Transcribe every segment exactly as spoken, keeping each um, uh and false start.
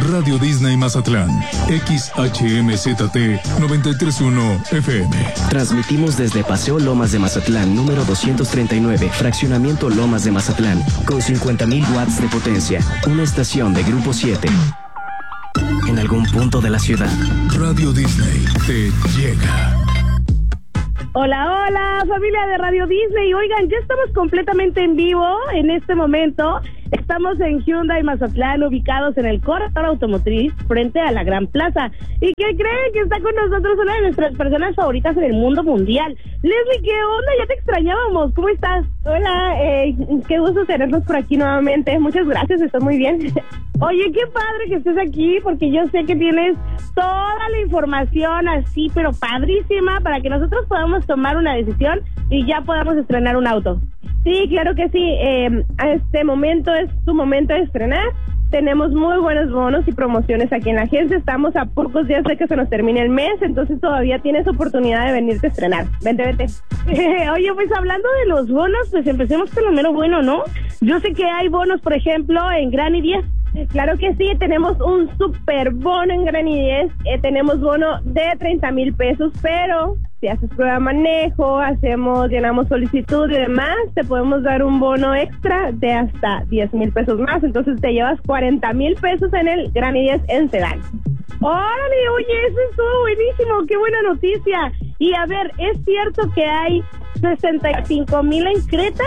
Radio Disney Mazatlán, X H M Z T noventa y tres punto uno F M. Transmitimos desde Paseo Lomas de Mazatlán, número doscientos treinta y nueve, Fraccionamiento Lomas de Mazatlán, con cincuenta mil watts de potencia, una estación de Grupo siete. En algún punto de la ciudad, Radio Disney te llega. Hola, hola, familia de Radio Disney. Oigan, ya estamos completamente en vivo en este momento. Estamos en Hyundai Mazatlán, ubicados en el corredor automotriz, frente a la Gran Plaza. ¿Y qué creen? Que está con nosotros una de nuestras personas favoritas en el mundo mundial. Leslie, ¿qué onda? Ya te extrañábamos. ¿Cómo estás? Hola, eh, qué gusto tenernos por aquí nuevamente. Muchas gracias, estoy muy bien. Oye, qué padre que estés aquí, porque yo sé que tienes toda la información así, pero padrísima, para que nosotros podamos tomar una decisión y ya podamos estrenar un auto. Sí, claro que sí. Eh, a este momento es tu momento de estrenar. Tenemos muy buenos bonos y promociones aquí en la agencia. Estamos a pocos días de que se nos termine el mes, entonces todavía tienes oportunidad de venirte a estrenar. Vente, vente. Oye, pues hablando de los bonos, pues empecemos con lo mero bueno, ¿no? Yo sé que hay bonos, por ejemplo, en Granny diez. Claro que sí, tenemos un super bono en Granny diez. Eh, tenemos bono de treinta mil pesos, pero si haces prueba de manejo, hacemos, llenamos solicitud y demás, te podemos dar un bono extra de hasta diez mil pesos más. Entonces te llevas cuarenta mil pesos en el Granny diez en sedán. ¡Órale! Oye, eso estuvo buenísimo, qué buena noticia. Y a ver, ¿es cierto que hay sesenta y cinco mil en Creta?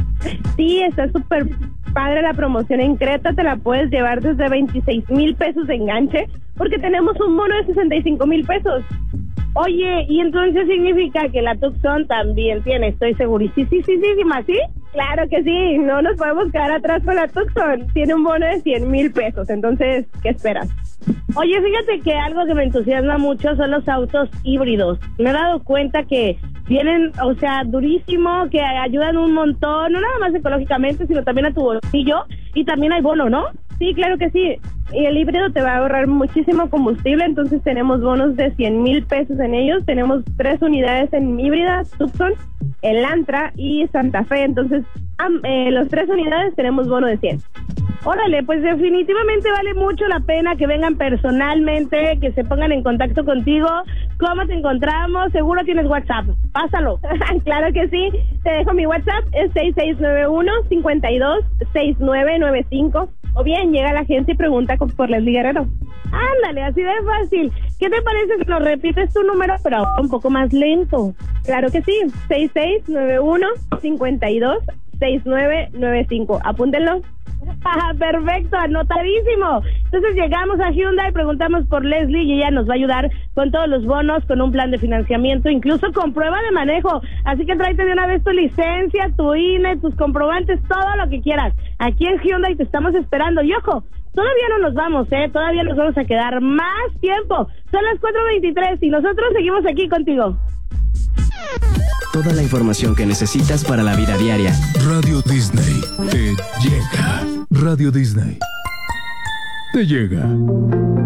Sí, está súper padre la promoción en Creta, te la puedes llevar desde veintiséis mil pesos de enganche, porque tenemos un bono de sesenta y cinco mil pesos. Oye, y entonces significa que la Tucson también tiene, estoy segurísima, sí, sí, sí, sí, ¿sí? Claro que sí, no nos podemos quedar atrás con la Tucson, tiene un bono de cien mil pesos, entonces, ¿qué esperas? Oye, fíjate que algo que me entusiasma mucho son los autos híbridos. Me he dado cuenta que vienen, o sea, durísimo, que ayudan un montón, no nada más ecológicamente, sino también a tu bolsillo, y también hay bono, ¿no? Sí, claro que sí. Y el híbrido te va a ahorrar muchísimo combustible, entonces tenemos bonos de cien mil pesos en ellos. Tenemos tres unidades en híbrida, Tucson, el Antra y Santa Fe. Entonces, eh, los tres unidades tenemos bono de cien. Órale, pues definitivamente vale mucho la pena que vengan personalmente, que se pongan en contacto contigo. ¿Cómo te encontramos? Seguro tienes WhatsApp. Pásalo. Claro que sí. Te dejo mi WhatsApp, es seis seis nueve uno, cinco dos, seis nueve nueve cinco. O bien, llega a la agencia y pregunta por Leslie Guerrero. Ándale, así de fácil. ¿Qué te parece si nos repites tu número, pero un poco más lento? Claro que sí. seis seis nueve uno, cinco dos, seis nueve nueve cinco. Apúntenlo. Ah, perfecto, anotadísimo. Entonces llegamos a Hyundai, preguntamos por Leslie y ella nos va a ayudar con todos los bonos, con un plan de financiamiento, incluso con prueba de manejo. Así que tráete de una vez tu licencia, tu I N E, tus comprobantes, todo lo que quieras. Aquí en Hyundai te estamos esperando. Y ojo, todavía no nos vamos, ¿eh? Todavía nos vamos a quedar más tiempo. Son las cuatro veintitrés y nosotros seguimos aquí contigo. Toda la información que necesitas para la vida diaria. Radio Disney te llega. Radio Disney te llega.